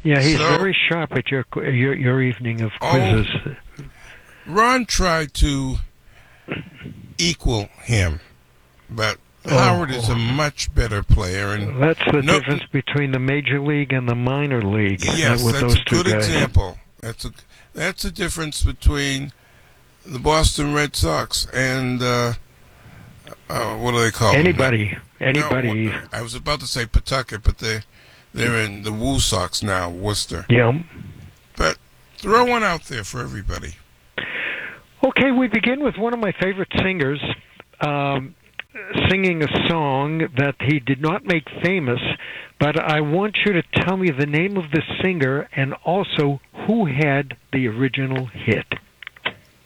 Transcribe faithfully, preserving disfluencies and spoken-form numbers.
Yeah, he's So- very sharp at your qu- your your evening of quizzes. Oh. Ron tried to equal him, but Oh. Howard is a much better player. And That's the No- difference between the major league and the minor league. uh, yes, with that's those a two good guys. example. That's a that's the difference between the Boston Red Sox and uh, uh, what do they call them? Anybody, anybody. No, I was about to say Pawtucket, but they they're in the Woo Sox now, Worcester. Yeah. But throw one out there for everybody. Okay, we begin with one of my favorite singers um, singing a song that he did not make famous, but I want you to tell me the name of the singer and also who had the original hit.